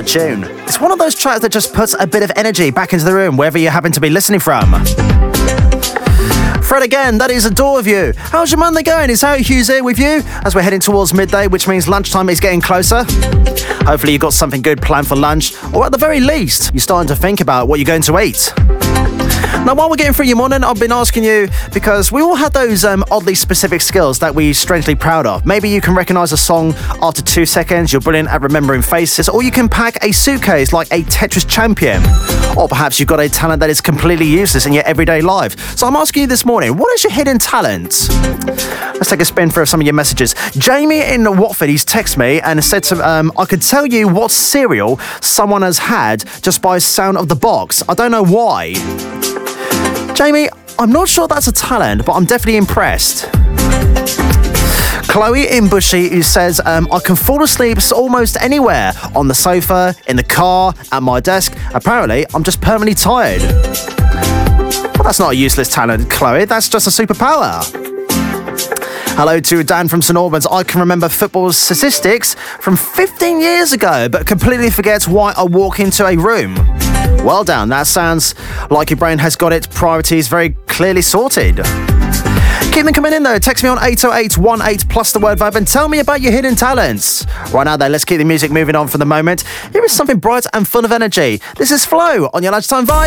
tune. It's one of those tracks that just puts a bit of energy back into the room, wherever you happen to be listening from. Fred again, that is Adore of You. How's your Monday going? It's Harry Hughes here with you as we're heading towards midday, which means lunchtime is getting closer. Hopefully you've got something good planned for lunch, or at the very least, you're starting to think about what you're going to eat. Now, while we're getting through your morning, I've been asking you, because we all have those oddly specific skills that we're strangely proud of. Maybe you can recognise a song after 2 seconds, you're brilliant at remembering faces, or you can pack a suitcase like a Tetris champion. Or perhaps you've got a talent that is completely useless in your everyday life. So I'm asking you this morning, what is your hidden talent? Let's take a spin through some of your messages. Jamie in Watford, he's texted me and said I could tell you what cereal someone has had just by the sound of the box. I don't know why. Jamie, I'm not sure that's a talent, but I'm definitely impressed. Chloe in Bushy, who says, I can fall asleep almost anywhere, on the sofa, in the car, at my desk. Apparently, I'm just permanently tired. Well, that's not a useless talent, Chloe. That's just a superpower. Hello to Dan from St Albans. I can remember football statistics from 15 years ago, but completely forget why I walk into a room. Well done, that sounds like your brain has got its priorities very clearly sorted. Keep them coming in though. Text me on 80818 plus the word vibe and tell me about your hidden talents. Right now though, let's keep the music moving on for the moment. Here is something bright and full of energy. This is Flow on your Lunchtime Vibe.